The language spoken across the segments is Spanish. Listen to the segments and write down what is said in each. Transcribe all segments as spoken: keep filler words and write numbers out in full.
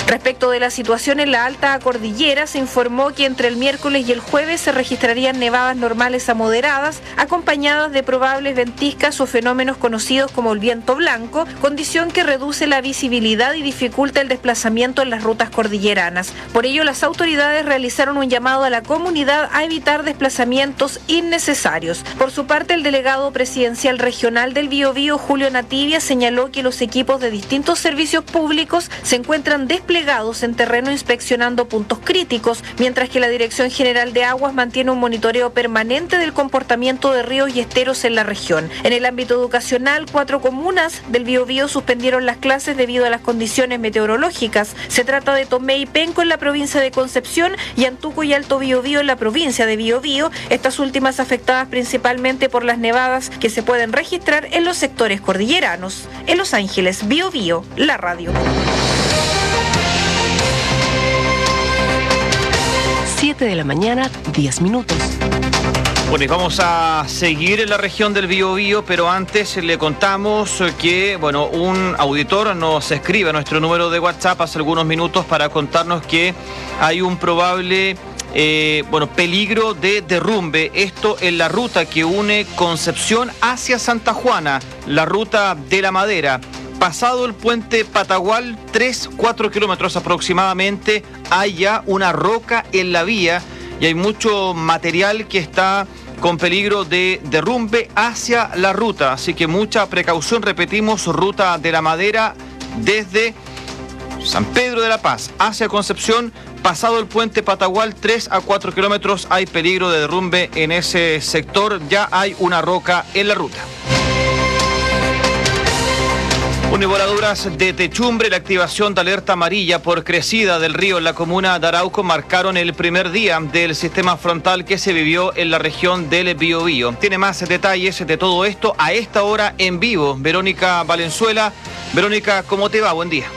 Respecto de la situación en la alta cordillera, se informó que entre el miércoles y el jueves se registrarían nevadas normales a moderadas, acompañadas de probables ventiscas o fenómenos conocidos como el viento blanco, condición que reduce la visibilidad y dificulta el desplazamiento en las rutas cordilleranas. Por ello, las autoridades realizaron un llamado a la comunidad a evitar desplazamientos innecesarios. Por su parte, el delegado presidencial regional del Biobío, Julio Nativia, señaló que los equipos de distintos servicios públicos se encuentran desplegados en terreno inspeccionando puntos críticos, mientras que la Dirección General de Aguas mantiene un monitoreo permanente del comportamiento de ríos y esteros en la región. En el ámbito educacional, cuatro comunas del Biobío suspendieron las clases debido a las condiciones meteorológicas. Se trata de Tomé y Penco en la provincia de Concepción y Antuco y Alto Biobío en la provincia de Biobío, estas últimas afectadas principalmente por las nevadas que se pueden registrar en los sectores cordilleranos. En Los Ángeles, Biobío, la radio. siete de la mañana, diez minutos. Bueno, y vamos a seguir en la región del Biobío, pero antes le contamos que, bueno, un auditor nos escribe a nuestro número de WhatsApp hace algunos minutos para contarnos que hay un probable eh, bueno, peligro de derrumbe. Esto en la ruta que une Concepción hacia Santa Juana, la ruta de la Madera. Pasado el puente Patagual, tres, cuatro kilómetros aproximadamente, hay ya una roca en la vía y hay mucho material que está con peligro de derrumbe hacia la ruta. Así que mucha precaución, repetimos, ruta de la Madera desde San Pedro de la Paz hacia Concepción. Pasado el puente Patagual, tres a cuatro kilómetros, hay peligro de derrumbe en ese sector. Ya hay una roca en la ruta. Univoladuras de techumbre, la activación de alerta amarilla por crecida del río en la comuna de Arauco marcaron el primer día del sistema frontal que se vivió en la región del Biobío. Tiene más detalles de todo esto a esta hora en vivo. Verónica Valenzuela. Verónica, ¿cómo te va? Buen día.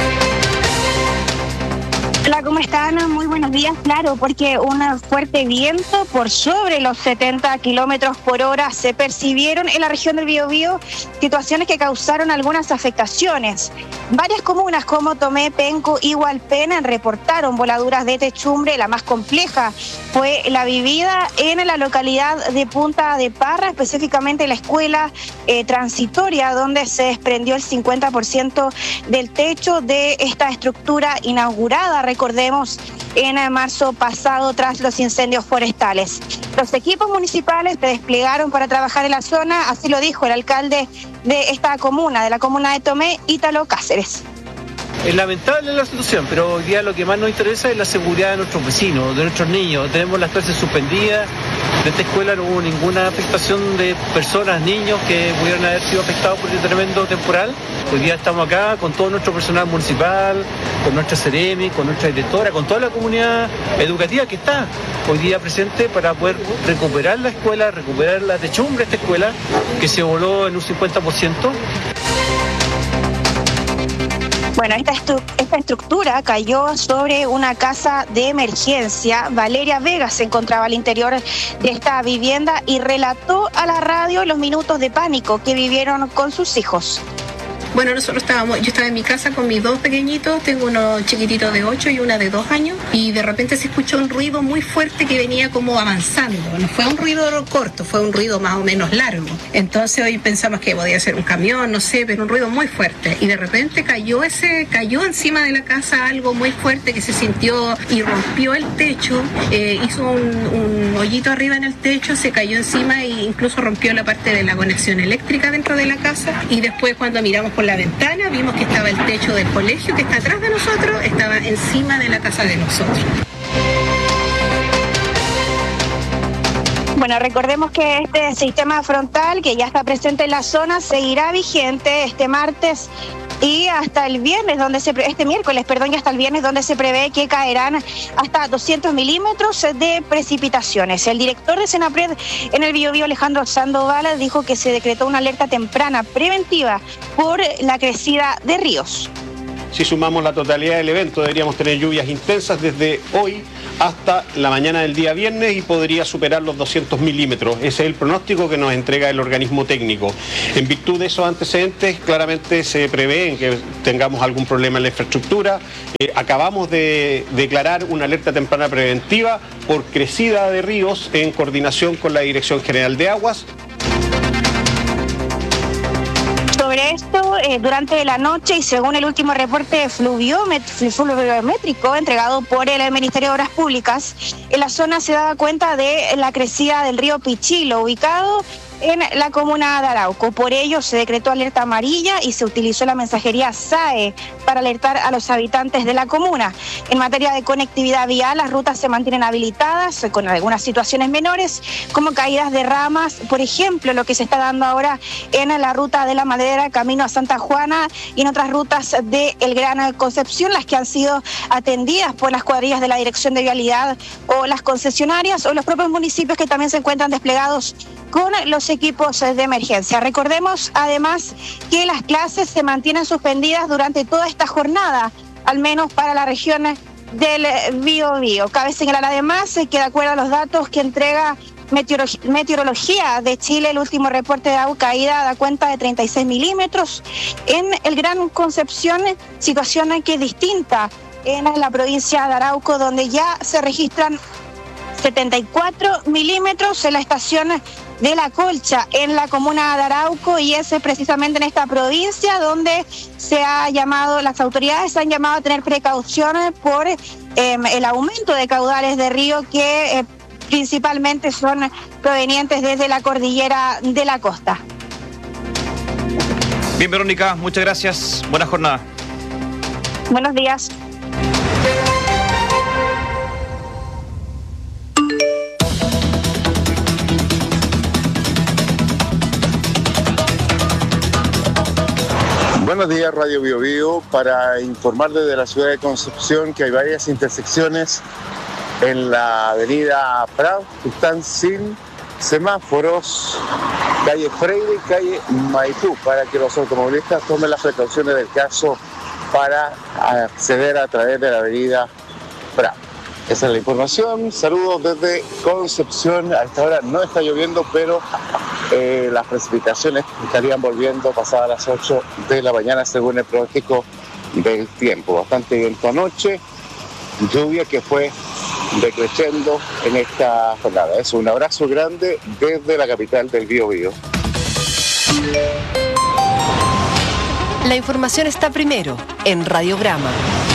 Hola, ¿cómo están? Muy buenos días. Claro, porque un fuerte viento por sobre los setenta kilómetros por hora se percibieron en la región del Biobío, situaciones que causaron algunas afectaciones. Varias comunas como Tomé, Penco y Hualpén reportaron voladuras de techumbre. La más compleja fue la vivida en la localidad de Punta de Parra, específicamente la escuela eh, transitoria, donde se desprendió el cincuenta por ciento del techo de esta estructura inaugurada, recordemos, en marzo pasado tras los incendios forestales. Los equipos municipales se desplegaron para trabajar en la zona, así lo dijo el alcalde de esta comuna, de la comuna de Tomé, Ítalo Cáceres. Es lamentable la situación, pero hoy día lo que más nos interesa es la seguridad de nuestros vecinos, de nuestros niños. Tenemos las clases suspendidas, de esta escuela no hubo ninguna afectación de personas, niños que pudieran haber sido afectados por este tremendo temporal. Hoy día estamos acá con todo nuestro personal municipal, con nuestra Ceremi, con nuestra directora, con toda la comunidad educativa que está hoy día presente para poder recuperar la escuela, recuperar la techumbre de esta escuela que se voló en un cincuenta por ciento. Bueno, esta, estru- esta estructura cayó sobre una casa de emergencia. Valeria Vega se encontraba al interior de esta vivienda y relató a la radio los minutos de pánico que vivieron con sus hijos. Bueno, nosotros estábamos, yo estaba en mi casa con mis dos pequeñitos, tengo uno chiquitito de ocho y una de dos años, y de repente se escuchó un ruido muy fuerte que venía como avanzando. No fue un ruido corto, fue un ruido más o menos largo. Entonces hoy pensamos que podía ser un camión, no sé, pero un ruido muy fuerte. Y de repente cayó ese, cayó encima de la casa algo muy fuerte que se sintió y rompió el techo, eh, hizo un, un hoyito arriba en el techo, se cayó encima e incluso rompió la parte de la conexión eléctrica dentro de la casa. Y después cuando miramos por la ventana vimos que estaba el techo del colegio que está atrás de nosotros, estaba encima de la casa de nosotros. Bueno, recordemos que este sistema frontal que ya está presente en la zona seguirá vigente este martes y hasta el viernes, donde se este miércoles, perdón, y hasta el viernes, donde se prevé que caerán hasta doscientos milímetros de precipitaciones. El director de Senapred en el Biobío, Alejandro Sandoval, dijo que se decretó una alerta temprana preventiva por la crecida de ríos. Si sumamos la totalidad del evento, deberíamos tener lluvias intensas desde hoy hasta la mañana del día viernes y podría superar los doscientos milímetros. Ese es el pronóstico que nos entrega el organismo técnico. En virtud de esos antecedentes, claramente se prevé que tengamos algún problema en la infraestructura. Eh, acabamos de declarar una alerta temprana preventiva por crecida de ríos en coordinación con la Dirección General de Aguas. Sobre esto, eh, durante la noche y según el último reporte fluviométrico entregado por el Ministerio de Obras Públicas, en la zona se daba cuenta de la crecida del río Pichilo, ubicado en la comuna de Arauco. Por ello se decretó alerta amarilla y se utilizó la mensajería S A E para alertar a los habitantes de la comuna. En materia de conectividad vial, las rutas se mantienen habilitadas con algunas situaciones menores, como caídas de ramas, por ejemplo, lo que se está dando ahora en la ruta de la Madera, camino a Santa Juana, y en otras rutas de El Gran Concepción, las que han sido atendidas por las cuadrillas de la Dirección de Vialidad o las concesionarias o los propios municipios que también se encuentran desplegados con los equipos de emergencia. Recordemos además que las clases se mantienen suspendidas durante toda esta jornada, al menos para la región del Biobío. Cabe señalar además que de acuerdo a los datos que entrega Meteorología, Meteorología de Chile, el último reporte de agua caída da cuenta de treinta y seis milímetros en el Gran Concepción, situación que es distinta en la provincia de Arauco, donde ya se registran setenta y cuatro milímetros en la estación de La Colcha, en la comuna de Arauco, y es precisamente en esta provincia donde se ha llamado, las autoridades se han llamado a tener precauciones por eh, el aumento de caudales de río que eh, principalmente son provenientes desde la cordillera de la costa. Bien, Verónica, muchas gracias. Buena jornada. Buenos días. Buenos días, Radio Bio Bio, para informar desde la ciudad de Concepción que hay varias intersecciones en la avenida Prado que están sin semáforos, calle Freire y calle Maipú, para que los automovilistas tomen las precauciones del caso para acceder a través de la avenida Prado. Esa es la información. Saludos desde Concepción. A esta hora no está lloviendo, pero eh, las precipitaciones estarían volviendo pasadas las ocho de la mañana según el pronóstico del tiempo. Bastante viento anoche, lluvia que fue decreciendo en esta jornada. Es un abrazo grande desde la capital del Biobío. La información está primero en Radiograma.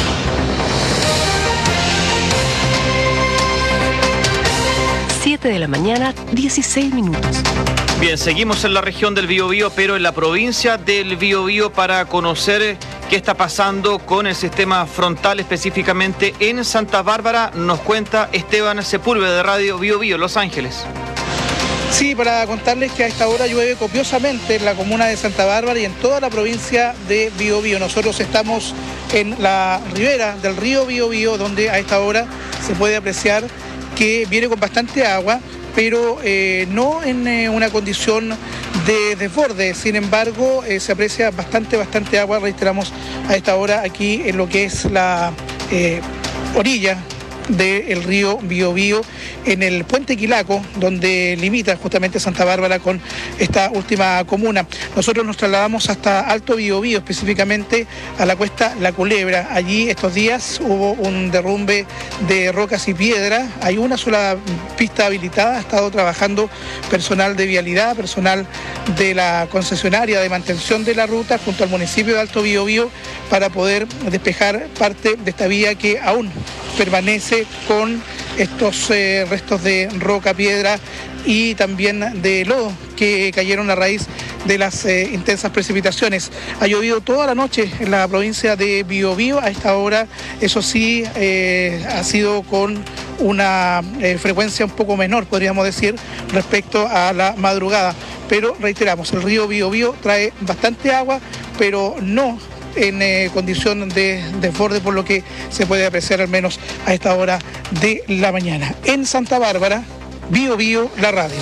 siete de la mañana, dieciséis minutos. Bien, seguimos en la región del Biobío, pero en la provincia del Biobío para conocer qué está pasando con el sistema frontal, específicamente en Santa Bárbara. Nos cuenta Esteban Sepúlveda de Radio Biobío, Los Ángeles. Sí, para contarles que a esta hora llueve copiosamente en la comuna de Santa Bárbara y en toda la provincia de Biobío. Nosotros estamos en la ribera del río Biobío, donde a esta hora se puede apreciar que viene con bastante agua, pero eh, no en eh, una condición de desborde. Sin embargo, eh, se aprecia bastante, bastante agua, reiteramos, a esta hora aquí en lo que es la eh, orilla del río Biobío, en el puente Quilaco, donde limita justamente Santa Bárbara con esta última comuna. Nosotros nos trasladamos hasta Alto Biobío, específicamente a la cuesta La Culebra. Allí estos días hubo un derrumbe de rocas y piedras. Hay una sola pista habilitada, ha estado trabajando personal de vialidad, personal de la concesionaria de mantención de la ruta junto al municipio de Alto Biobío para poder despejar parte de esta vía que aún permanece con estos eh, restos de roca, piedra y también de lodo que cayeron a raíz de las eh, intensas precipitaciones. Ha llovido toda la noche en la provincia de Biobío. A esta hora, eso sí, eh, ha sido con una eh, frecuencia un poco menor, podríamos decir, respecto a la madrugada. Pero reiteramos, el río Biobío trae bastante agua, pero no en eh, condición de desborde, por lo que se puede apreciar al menos a esta hora de la mañana. En Santa Bárbara, Biobío, la radio.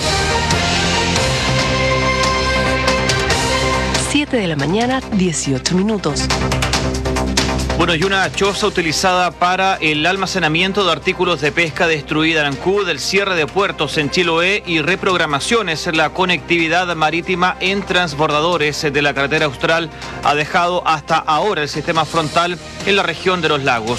siete de la mañana, dieciocho minutos. Bueno, y una choza utilizada para el almacenamiento de artículos de pesca destruida en Ancud, el cierre de puertos en Chiloé y reprogramaciones en la conectividad marítima en transbordadores de la carretera austral ha dejado hasta ahora el sistema frontal en la región de los lagos.